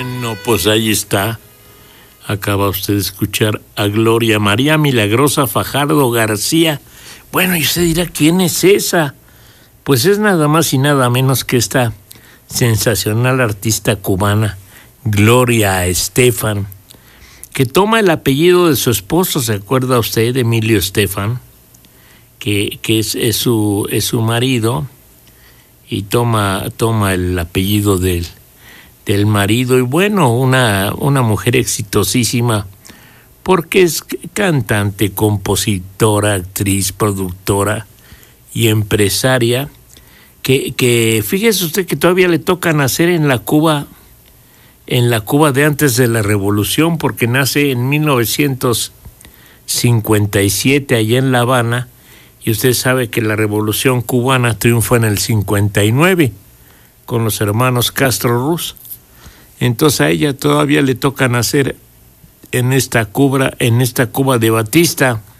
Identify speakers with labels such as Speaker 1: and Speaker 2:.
Speaker 1: Bueno, pues ahí está. Acaba usted de escuchar a Gloria María Milagrosa Fajardo García. Bueno, y usted dirá, ¿quién es esa? Pues es nada más y nada menos que esta sensacional artista cubana, Gloria Estefan, que toma el apellido de su esposo, ¿se acuerda usted? Emilio Estefan, que es su marido, y toma el apellido del marido. Y bueno, una mujer exitosísima, porque es cantante, compositora, actriz, productora y empresaria, que fíjese usted que todavía le toca nacer en la Cuba de antes de la Revolución, porque nace en 1957 allá en La Habana, y usted sabe que la Revolución cubana triunfa en el 59 con los hermanos Castro Ruz. Entonces a ella todavía le toca nacer en esta Cuba de Batista.